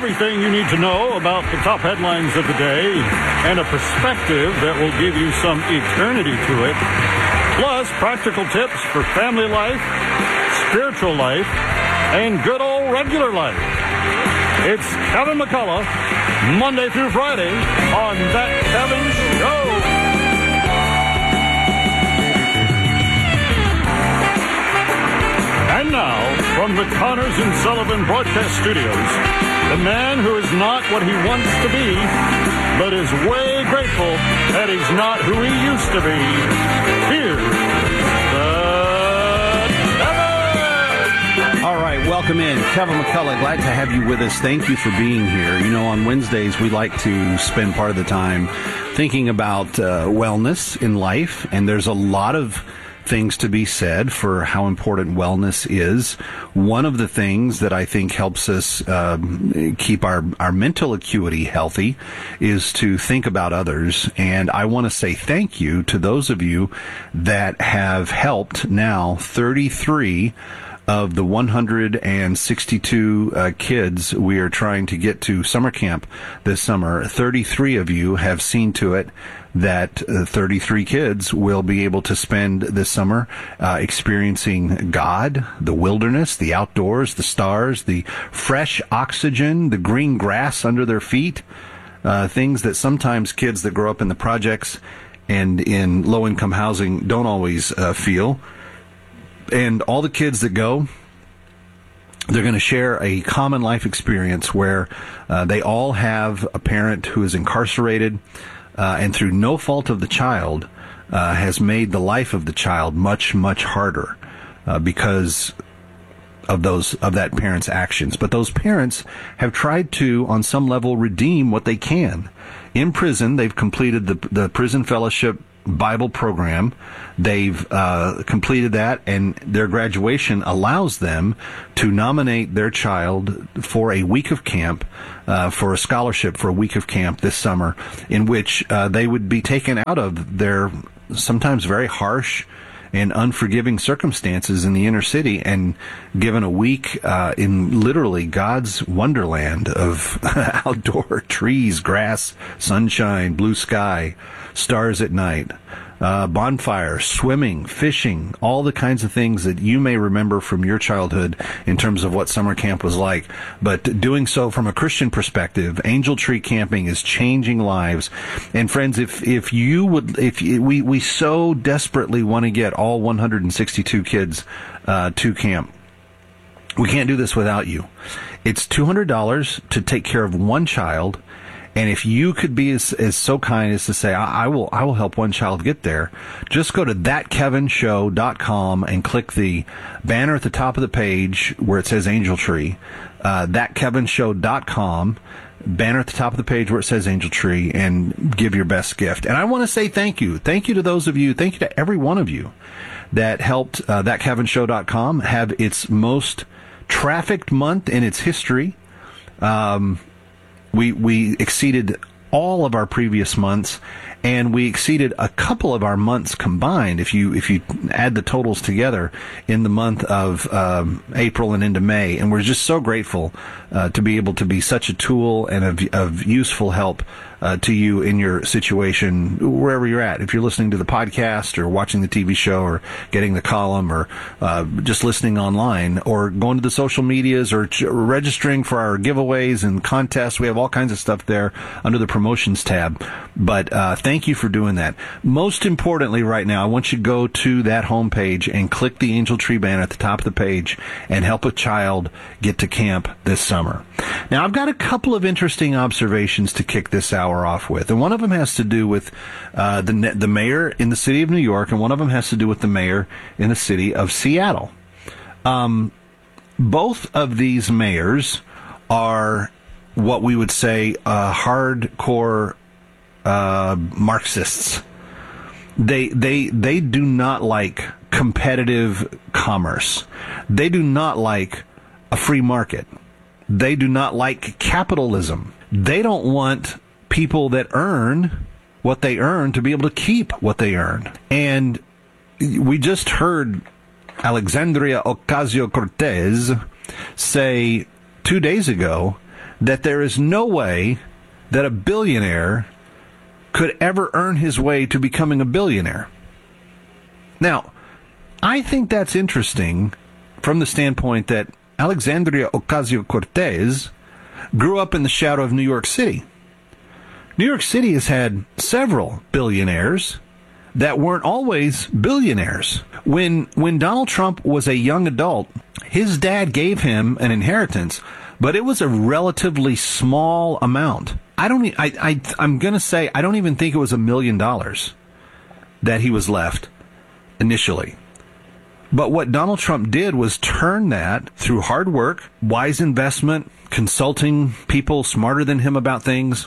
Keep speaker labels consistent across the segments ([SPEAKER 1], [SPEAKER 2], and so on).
[SPEAKER 1] everything you need to know about the top headlines of the day and a perspective that will give you some eternity to it. Plus, practical tips for family life, spiritual life, and good old regular life. It's Kevin McCullough, Monday through Friday on That Kevin Show. And now, from the Connors and Sullivan Broadcast Studios, the man who is not what he wants to be, but is way grateful that he's not who he used to be. Here's the Kevin!
[SPEAKER 2] All right, welcome in. Kevin McCullough, glad to have you with us. Thank you for being here. You know, on Wednesdays, we like to spend part of the time thinking about wellness in life, and there's a lot of things to be said for how important wellness is. One of the things that I think helps us keep our mental acuity healthy is to think about others. And I want to say thank you to those of you that have helped now 33 of the 162 kids we are trying to get to summer camp this summer. 33 of you have seen to it that 33 kids will be able to spend this summer experiencing God, the wilderness, the outdoors, the stars, the fresh oxygen, the green grass under their feet, things that sometimes kids that grow up in the projects and in low-income housing don't always feel. And all the kids that go, they're going to share a common life experience where they all have a parent who is incarcerated, and through no fault of the child, has made the life of the child much, much harder because of that parent's actions. But those parents have tried to, on some level, redeem what they can. In prison, they've completed the Prison Fellowship Bible program. They've completed that, and their graduation allows them to nominate their child for a week of camp, for a scholarship for a week of camp this summer, in which they would be taken out of their sometimes very harsh and unforgiving circumstances in the inner city and given a week in literally God's wonderland of outdoor trees, grass, sunshine, blue sky, stars at night, bonfire, swimming, fishing, all the kinds of things that you may remember from your childhood in terms of what summer camp was like. But doing so from a Christian perspective, Angel Tree Camping is changing lives. And friends, if we so desperately want to get all 162 kids to camp, we can't do this without you. It's $200 to take care of one child. And if you could be as so kind as to say, I will help one child get there, just go to thatkevinshow.com and click the banner at the top of the page where it says Angel Tree. Thatkevinshow.com, banner at the top of the page where it says Angel Tree, and give your best gift. And I want to say thank you. Thank you to those of you, thank you to every one of you that helped thatkevinshow.com have its most trafficked month in its history. We exceeded all of our previous months, and we exceeded a couple of our months combined. If you add the totals together in the month of April and into May, and we're just so grateful to be able to be such a tool and of useful help to you in your situation, wherever you're at. If you're listening to the podcast or watching the TV show or getting the column or just listening online or going to the social medias or registering for our giveaways and contests, we have all kinds of stuff there under the promotions tab. But thank you for doing that. Most importantly right now, I want you to go to that homepage and click the Angel Tree banner at the top of the page and help a child get to camp this summer. Now, I've got a couple of interesting observations to kick this hour off with, and one of them has to do with the mayor in the city of New York, and one of them has to do with the mayor in the city of Seattle. Both of these mayors are what we would say hardcore Marxists. They do not like competitive commerce. They do not like a free market. They do not like capitalism. They don't want people that earn what they earn to be able to keep what they earn. And we just heard Alexandria Ocasio-Cortez say 2 days ago that there is no way that a billionaire could ever earn his way to becoming a billionaire. Now, I think that's interesting from the standpoint that Alexandria Ocasio-Cortez grew up in the shadow of New York City. New York City has had several billionaires that weren't always billionaires. When Donald Trump was a young adult, his dad gave him an inheritance, but it was a relatively small amount. I'm going to say I don't even think it was $1 million that he was left initially. But what Donald Trump did was turn that through hard work, wise investment, consulting people smarter than him about things.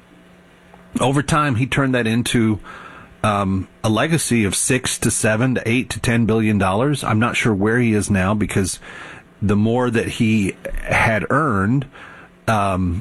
[SPEAKER 2] Over time, he turned that into a legacy of $6 to $7 to $8 to $10 billion. I'm not sure where he is now, because the more that he had earned, the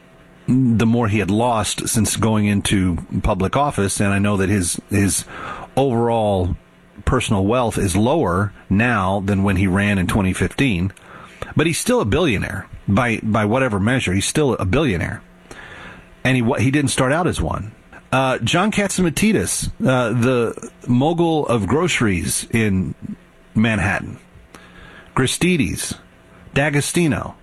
[SPEAKER 2] more he had lost since going into public office. And I know that his overall personal wealth is lower now than when he ran in 2015. But he's still a billionaire by whatever measure. He's still a billionaire. And he didn't start out as one. John Catsimatidis, the mogul of groceries in Manhattan. Gristedes, D'Agostino.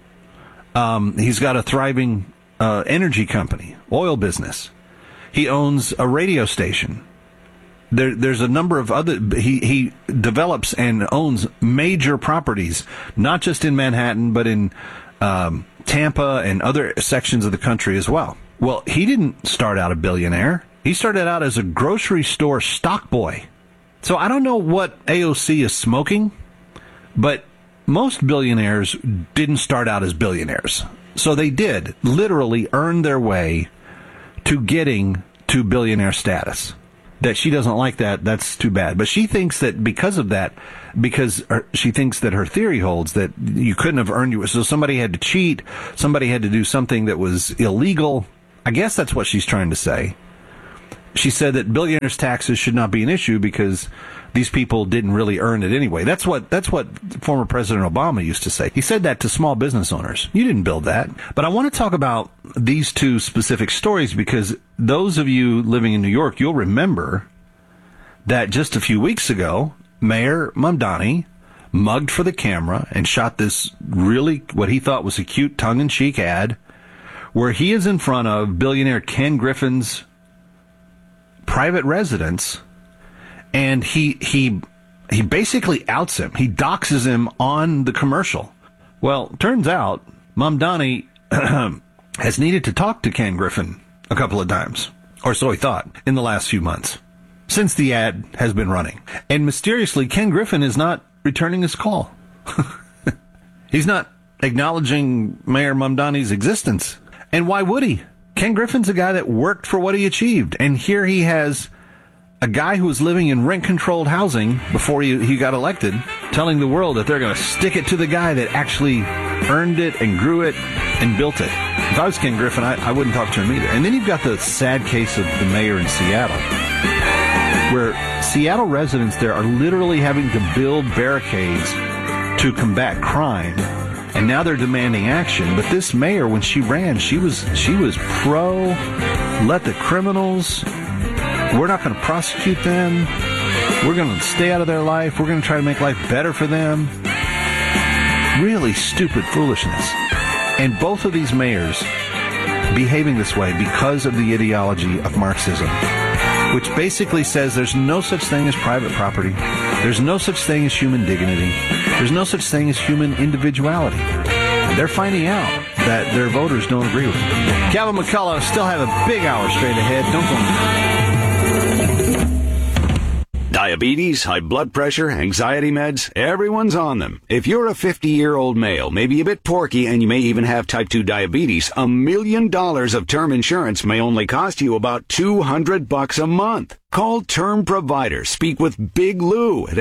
[SPEAKER 2] He's got a thriving energy company, oil business. He owns a radio station. There's a number of other. He develops and owns major properties, not just in Manhattan, but in Tampa and other sections of the country as well. Well, he didn't start out a billionaire. He started out as a grocery store stock boy. So I don't know what AOC is smoking, but most billionaires didn't start out as billionaires. So they did literally earn their way to getting to billionaire status. That she doesn't like that, that's too bad. But she thinks that because of that, she thinks that her theory holds that you couldn't have earned you. So somebody had to cheat, somebody had to do something that was illegal. I guess that's what she's trying to say. She said that billionaires' taxes should not be an issue because these people didn't really earn it anyway. That's what former President Obama used to say. He said that to small business owners. You didn't build that. But I want to talk about these two specific stories because those of you living in New York, you'll remember that just a few weeks ago, Mayor Mamdani mugged for the camera and shot this really, what he thought was a cute tongue-in-cheek ad where he is in front of billionaire Ken Griffin's private residence, and he basically outs him. He doxes him on the commercial. Well, turns out Mamdani has needed to talk to Ken Griffin a couple of times, or so he thought, in the last few months, since the ad has been running. And mysteriously, Ken Griffin is not returning his call. He's not acknowledging Mayor Mamdani's existence. And why would he? Ken Griffin's a guy that worked for what he achieved. And here he has a guy who was living in rent-controlled housing before he got elected, telling the world that they're going to stick it to the guy that actually earned it and grew it and built it. If I was Ken Griffin, I wouldn't talk to him either. And then you've got the sad case of the mayor in Seattle, where Seattle residents there are literally having to build barricades to combat crime. And now they're demanding action. But this mayor, when she ran, she was pro, let the criminals, we're not going to prosecute them. We're going to stay out of their life. We're going to try to make life better for them. Really stupid foolishness. And both of these mayors behaving this way because of the ideology of Marxism, which basically says there's no such thing as private property. There's no such thing as human dignity. There's no such thing as human individuality. And they're finding out that their voters don't agree with them. Calvin McCullough still have a big hour straight ahead. Don't go.
[SPEAKER 3] Diabetes, high blood pressure, anxiety meds, everyone's on them. If you're a 50-year-old male, maybe a bit porky, and you may even have type 2 diabetes, $1 million of term insurance may only cost you about $200 a month. Call Term Provider. Speak with Big Lou at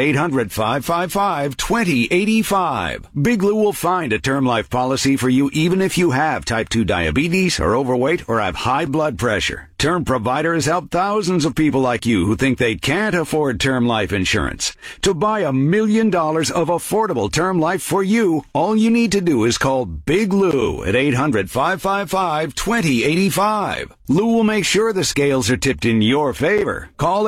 [SPEAKER 3] 800-555-2085. Big Lou will find a term life policy for you even if you have type 2 diabetes, are overweight, or have high blood pressure. Term Provider has helped thousands of people like you who think they can't afford term life insurance. To buy $1 million of affordable term life for you, all you need to do is call Big Lou at 800-555-2085. Lou will make sure the scales are tipped in your favor. Call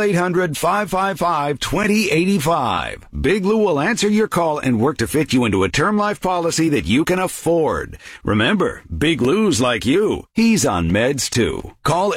[SPEAKER 3] 800-555-2085. Big Lou will answer your call and work to fit you into a term life policy that you can afford. Remember, Big Lou's like you. He's on meds too. Call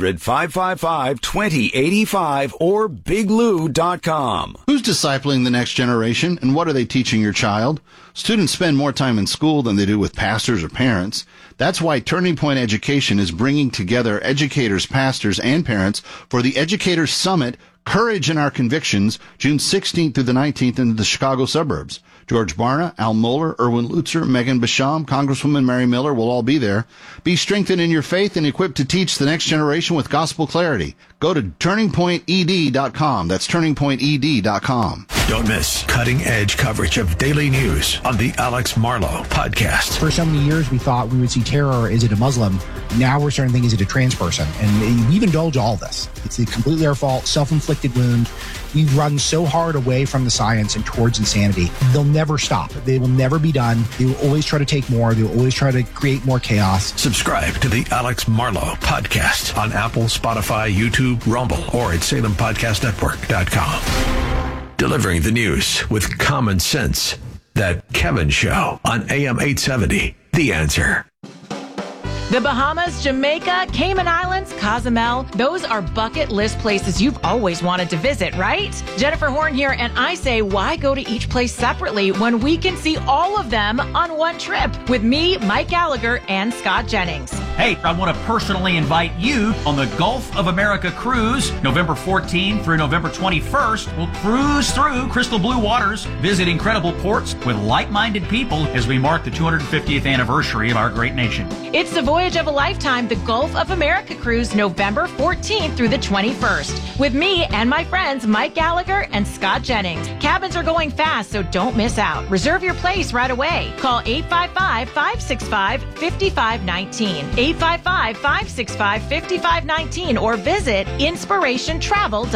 [SPEAKER 3] 800-555-2085 or biglou.com.
[SPEAKER 2] Who's discipling the next generation, and what are they teaching your child? Students spend more time in school than they do with pastors or parents. That's why Turning Point Education is bringing together educators, pastors, and parents for the Educators Summit, Courage in Our Convictions, June 16th through the 19th in the Chicago suburbs. George Barna, Al Mohler, Erwin Lutzer, Megan Basham, Congresswoman Mary Miller will all be there. Be strengthened in your faith and equipped to teach the next generation with gospel clarity. Go to turningpointed.com. That's turningpointed.com.
[SPEAKER 4] Don't miss cutting-edge coverage of daily news on the Alex Marlow Podcast.
[SPEAKER 5] For so many years, we thought we would see terror. Is it a Muslim? Now we're starting to think, is it a trans person? And we've indulged all this. It's completely our fault, self-inflicted wound. We've run so hard away from the science and towards insanity. They'll never stop. They will never be done. They will always try to take more. They will always try to create more chaos.
[SPEAKER 4] Subscribe to the Alex Marlow Podcast on Apple, Spotify, YouTube, Rumble, or at SalemPodcastNetwork.com. Delivering the news with common sense. That Kevin Show on AM 870. The Answer.
[SPEAKER 6] The Bahamas, Jamaica, Cayman Islands, Cozumel, those are bucket list places you've always wanted to visit, right? Jennifer Horn here, and I say, why go to each place separately when we can see all of them on one trip with me, Mike Gallagher, and Scott Jennings?
[SPEAKER 7] Hey, I want to personally invite you on the Gulf of America cruise, November 14th through November 21st. We'll cruise through crystal blue waters, visit incredible ports with like-minded people as we mark the 250th anniversary of our great nation.
[SPEAKER 6] It's the voyage of a lifetime, the Gulf of America cruise, November 14th through the 21st, with me and my friends Mike Gallagher and Scott Jennings. Cabins are going fast, so don't miss out. Reserve your place right away. Call 855-565-5519, 855-565-5519, or visit inspirationtravel.com.